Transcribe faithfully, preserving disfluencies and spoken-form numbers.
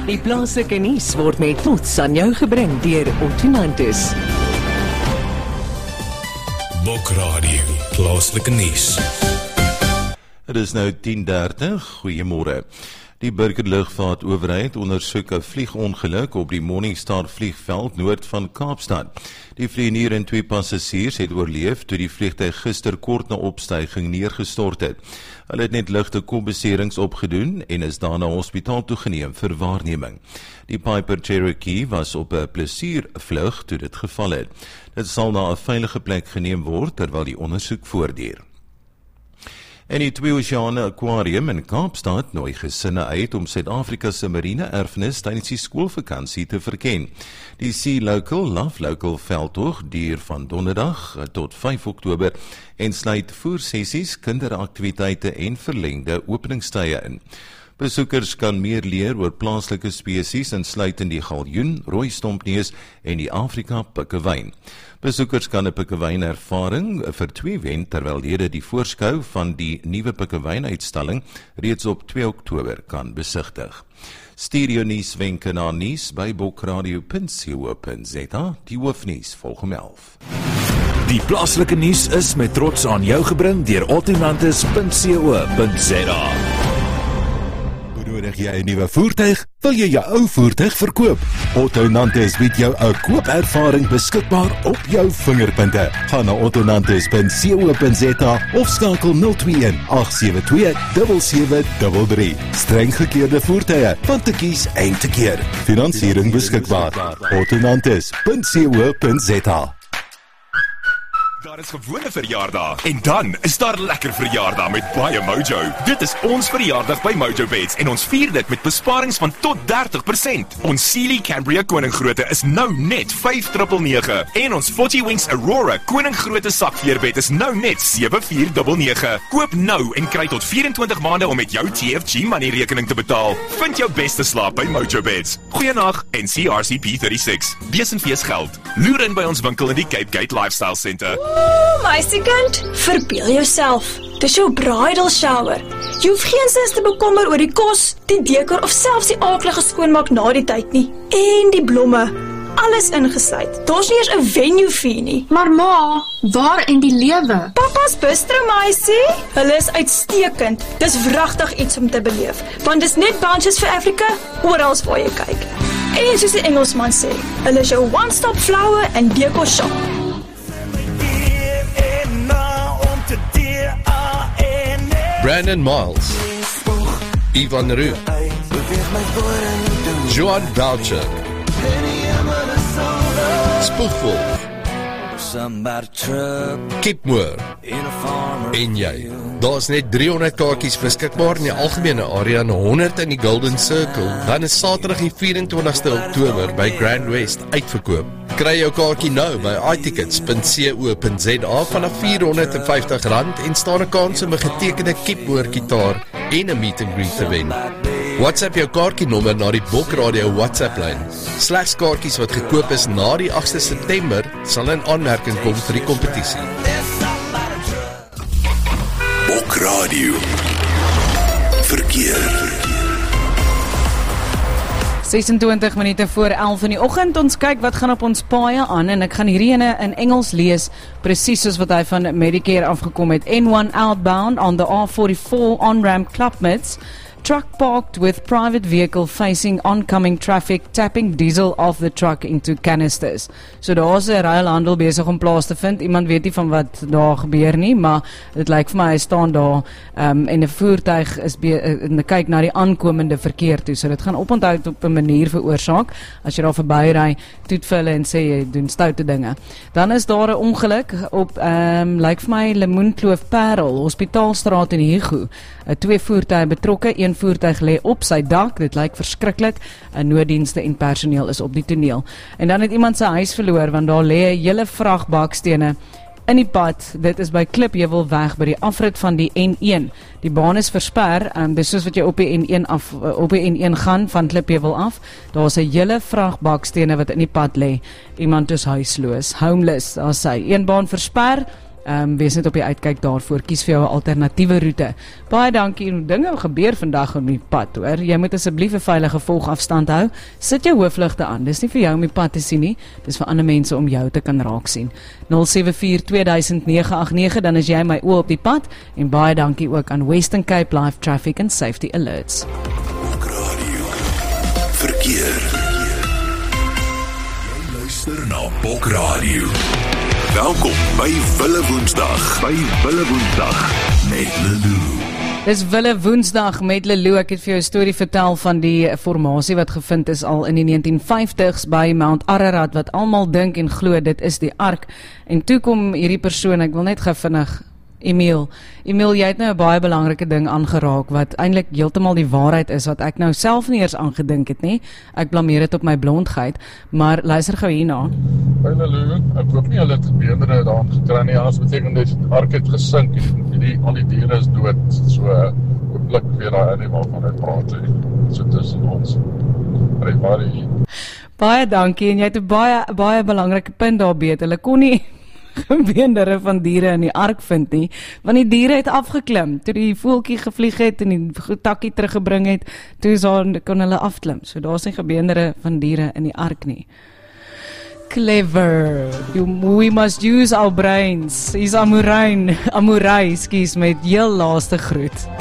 Die plaaslike nuus word met trots aan jou gebring deur Ottonantis. Bokradio, plaaslike nuus. Het is nou tien dertig, goeiemôre. Die burgerlugvaartowerheid ondersoek 'n vliegongeluk op die Morningstar vliegveld noord van Kaapstad. Die vlieënier en twee passasiers het oorleef toe die vliegtuig gister kort na opstyging neergestort het. Hulle het net ligte kopbeserings opgedoen en is daarna hospitaal toegeneem vir waarneming. Die Piper Cherokee was op 'n plesiervlug toe dit geval het. Dit sal na 'n veilige plek geneem word terwyl die ondersoek voortduur. En die Twee Oseane Aquarium in Kaapstad nooi gesinne uit om Suid-Afrika se marine erfenis tydens die skoolvakansie te verken. Die Sea Local Love Local veldtog duur van donderdag tot vyf Oktober en sluit voersessies, kinderaktiwiteite en verlengde openingstye in. Besoekers kan meer leer oor plaaslike spesies insluitend die galjoen, rooi stompneus en die Afrika pikkewyn. Besoekers kan 'n pikkewyn ervaring vir twee wen terwyl lede die voorskou van die nuwe pikkewynuitstalling reeds op twee Oktober kan besigtig. Stereo nuus wenke na nuus by bokradio punt co punt za. Die hoofnuus volg om elf. Die plaaslike nuus is met trots aan jou gebring deur ottonantis punt co punt za. Nodig jy 'n nuwe voertuig? Wil jy jou ou voertuig verkoop? Ottonantis bied jou 'n koopervaring beskikbaar op jou vingerpunte. Gaan na ottonantis punt co punt za of skakel nul twee een agt sewe twee sewe sewe drie drie. Streng gekeurde voertuie, van te kies en te keer. Finansiering beskikbaar. ottonantis punt co punt za. Daar is gewone verjaardag. En dan is daar lekker verjaardag met baie Mojo. Dit is ons verjaardag by Mojo Beds en ons vier dit met besparings van tot dertig persent. Ons Sealy Cambria Koninggrootte is nou net vyf nege nege en ons forty Wings Aurora Koninggrootte sakveerbed is nou net sewe vier nege nege. Koop nou en kry tot vyf-en-twintig maande om met jou T F G money rekening te betaal. Vind jou beste slaap by Mojo Beds. Goeienag en C R C P thirty-six. Wees en fees geld. Loer in by ons winkel in die Cape Gate Lifestyle Centre. Ooh, meisiekind, verbeel jouself. Dis jou bridal shower. Jy hoef geen sin te bekommer oor die kos, die dekor of selfs die aaklige skoonmaak na die tyd nie. En die blomme, alles ingesluit. Daar's nie eers 'n venue fee nie. Maar ma, waar in die lewe? Papa's bistro, meisie. Hulle is uitstekend. Dis wragtig iets om te beleef, want dis net Bunches vir Afrika, oral waar jy kyk. En soos die Engelsman sê, hulle is jou one-stop flower and decor shop. Brandon Miles, Ivan Roux, Joan Boucher, Spoegwolf, Kip Moore en jy. Daar's net driehonderd kaartjies beskikbaar in die algemene area en honderd in die Golden Circle. Dan is Saterdag die vyf-en-twintigste Oktober by Grand West uitverkoop. Kry jou kaartjie nou by i tickets punt co punt za vanaf vierhonderdvyftig rand en staan 'n kans om 'n getekende Kip Moore gitaar en 'n meet and greet te wen. WhatsApp jou kaartjienommer na die Bokradio WhatsApp-lyn. Slegs kaartjies wat gekoop is na die agste September sal in aanmerking kom vir die kompetisie. Bokradio Verkeer. sesentwintig minute voor elf in die oggend, ons kyk wat gaan op ons paaie aan en ek gaan hierdie ene in Engels lees, presies soos wat hy van Medicare afgekom het. N one outbound on the R forty-four on-ramp Klapmuts. Truck parked with private vehicle facing oncoming traffic, tapping diesel off the truck into canisters. So daar is 'n ruilhandel besig om plaas te vind. Iemand weet nie van wat daar gebeur nie, maar dit lyk vir my hy staan daar um, en 'n voertuig is be- en kyk na die aankomende verkeer toe. So dit gaan oponthoud op 'n manier veroorsaak. As jy daar verbyry, toet vir hulle en sê jy doen stoute dinge. Dan is daar 'n ongeluk op um, lyk vir my Lemoenkloof Parel, Hospitaalstraat in Hugo. Twee voertuie betrokke, een voertuig lê op sy dak, dit lyk verskriklik, nooddienste en personeel is op die toneel. En dan het iemand sy huis verloor, want daar lê 'n hele vrag bakstene in die pad, dit is by Klipheuwel weg by die afrit van die N een. Die baan is versper, um, dis soos wat jy op die N een af, op die N een gaan van Klipheuwel af, daar is 'n hele vrag bakstene wat in die pad lê. Iemand is huisloos, homeless, daar sê, een baan versper, Um, wees net op die uitkyk daarvoor, kies vir jou 'n alternatiewe roete. Baie dankie, en dinge gebeur vandag op die pad, hoor. Jy moet asseblief 'n veilige volgafstand hou. Sit jou hoofligte aan, dis nie vir jou om die pad te sien nie, dis vir ander mense om jou te kan raak sien. nul sewe vier twee duisend nege agt nege, dan is jy my oë op die pad, en baie dankie ook aan Western Cape Live Traffic and Safety Alerts. Bokradio Verkeer. Jy luister na Bokradio. Welkom by Wille Woensdag. By Wille Woensdag met Lulu. Dis Wille Woensdag met Lulu. Ek het vir jou 'n storie vertel van die formasie wat gevind is al in die negentien vyftigs by Mount Ararat, wat almal dink en glo dit is die ark. En toe kom hierdie persoon, ek wil net gou vinnig Emil, Emil, jy het nou 'n baie belangrike ding aangeraak wat eintlik heeltemal die waarheid is, wat ek nou self nie eers aangedink het nie. Ek blameer dit op my blondheid, maar luister gou hierna. Hallo, ek hoop nie hulle het beerdere daaraan gekry nie, anders beteken dit die ark het gesink en die al die diere is dood. So hooplik weer daai ene waarvan hy praat, so tussen ons. Baie baie dankie, en jy het 'n baie baie belangrike punt daar beet. Hulle kon nie beendere van diere in die ark vind nie, want die diere het afgeklim, toe die voeltjie gevlieg het en die takkie teruggebring het, toe daar kon hulle afklim, so daar is nie gebeendere van diere in die ark nie. Clever, you, we must use our brains. Is Amurain, Amurai, excuse, met heel laaste groet.